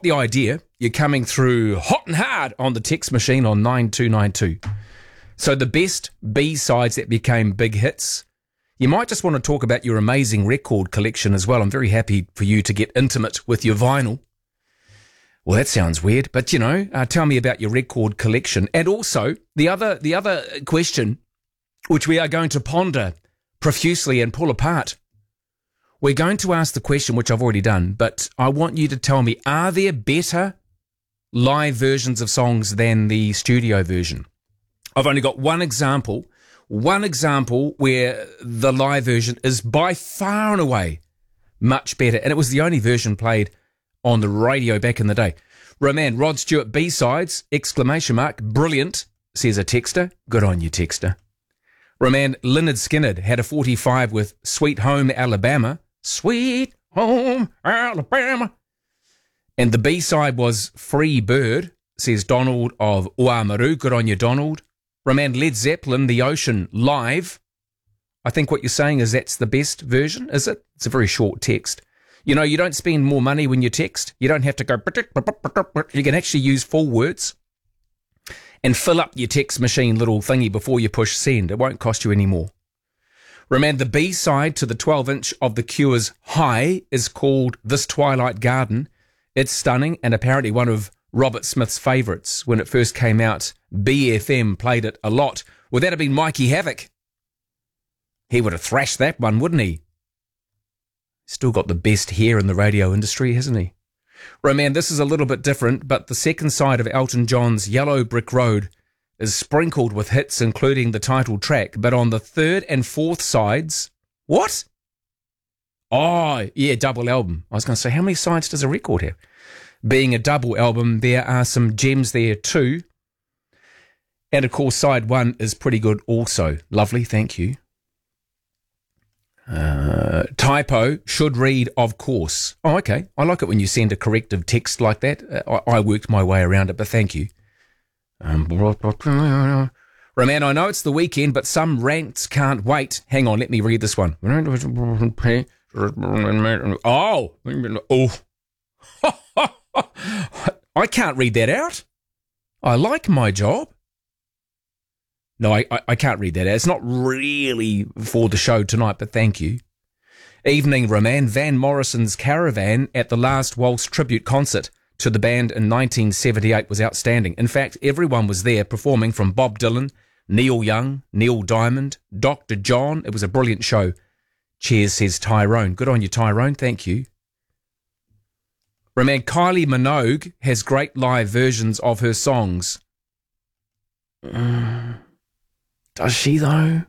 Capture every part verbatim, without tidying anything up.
got the idea. You're coming through hot and hard on the text machine on nine two nine two. So the best B-sides that became big hits. You might just want to talk about your amazing record collection as well. I'm very happy for you to get intimate with your vinyl. Well, that sounds weird, but, you know, uh, tell me about your record collection. And also, the other the other question, which we are going to ponder profusely and pull apart, we're going to ask the question, which I've already done, but I want you to tell me, are there better live versions of songs than the studio version? I've only got one example, one example where the live version is by far and away much better, and it was the only version played on the radio back in the day. Roman, Rod Stewart B-sides, exclamation mark, brilliant, says a texter. Good on you, texter. Roman, Lynyrd Skynyrd had a forty-five with Sweet Home Alabama. Sweet Home Alabama. And the B-side was Free Bird, says Donald of Oamaru. Good on you, Donald. Roman, Led Zeppelin, The Ocean, live. I think what you're saying is that's the best version, is it? It's a very short text. You know, you don't spend more money when you text. You don't have to go... You can actually use full words and fill up your text machine little thingy before you push send. It won't cost you any more. Remember, the B-side to the twelve-inch of The Cure's High is called This Twilight Garden. It's stunning and apparently one of Robert Smith's favourites. When it first came out, B F M played it a lot. Would that have been Mikey Havoc? He would have thrashed that one, wouldn't he? Still got the best hair in the radio industry, hasn't he? Roman, this is a little bit different, but the second side of Elton John's Yellow Brick Road is sprinkled with hits, including the title track. But on the third and fourth sides... What? Oh, yeah, double album. I was going to say, how many sides does a record have? Being a double album, there are some gems there too. And, of course, side one is pretty good also. Lovely, thank you. Uh, typo, should read, of course. Oh, okay. I like it when you send a corrective text like that. Uh, I, I worked my way around it, but thank you. Um, Roman, I know it's the weekend, but some rants can't wait. Hang on, let me read this one. Oh, oh. I can't read that out. I like my job. No, I, I, I can't read that out. It's not really for the show tonight, but thank you. Evening, Roman. Van Morrison's Caravan at the last Waltz tribute concert to the band in nineteen seventy-eight was outstanding. In fact, everyone was there performing, from Bob Dylan, Neil Young, Neil Diamond, Doctor John. It was a brilliant show. Cheers, says Tyrone. Good on you, Tyrone. Thank you. Roman, Kylie Minogue has great live versions of her songs. Mm. Does she, though?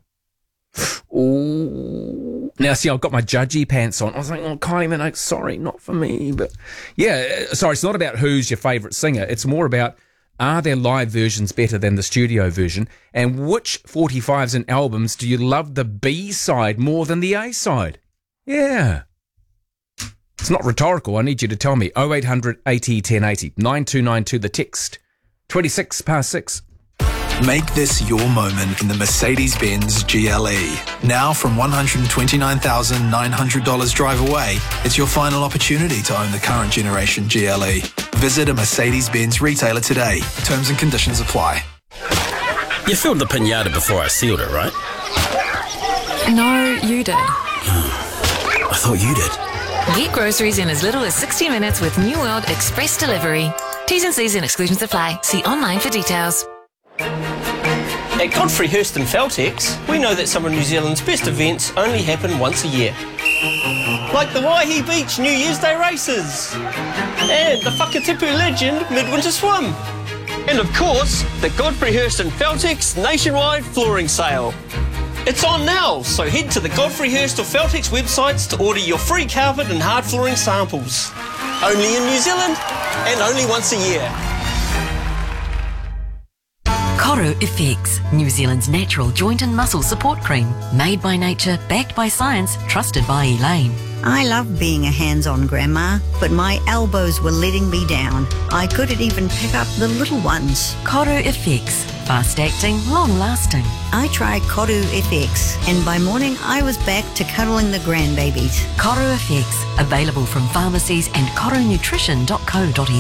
Ooh. Now, see, I've got my judgy pants on. I was like, oh, Kylie Minogue, sorry, not for me. But, yeah, sorry, it's not about who's your favourite singer. It's more about, are there live versions better than the studio version? And which forty-fives and albums do you love the B-side more than the A-side? Yeah. It's not rhetorical. I need you to tell me. oh eight hundred eighty ten eighty. nine two nine two, the text. twenty-six past six. Make this your moment in the Mercedes-Benz G L E. Now from one hundred twenty-nine thousand nine hundred dollars drive away, it's your final opportunity to own the current generation G L E. Visit a Mercedes-Benz retailer today. Terms and conditions apply. You filled the pinata before I sealed it, right? No, you did. I thought you did. Get groceries in as little as sixty minutes with New World Express Delivery. T's and C's and exclusions apply. See online for details. At Godfrey Hirst and Feltex, we know that some of New Zealand's best events only happen once a year. Like the Waihi Beach New Year's Day races, and the Whakatipu Legend Midwinter Swim, and of course, the Godfrey Hirst and Feltex nationwide flooring sale. It's on now, so head to the Godfrey Hirst or Feltex websites to order your free carpet and hard flooring samples. Only in New Zealand, and only once a year. Koru Effects, New Zealand's natural joint and muscle support cream. Made by nature, backed by science, trusted by Elaine. I love being a hands-on grandma, but my elbows were letting me down. I couldn't even pick up the little ones. Koru Effects, fast-acting, long-lasting. I tried Koru F X, and by morning I was back to cuddling the grandbabies. Koru Effects, available from pharmacies and koru nutrition dot co dot n z.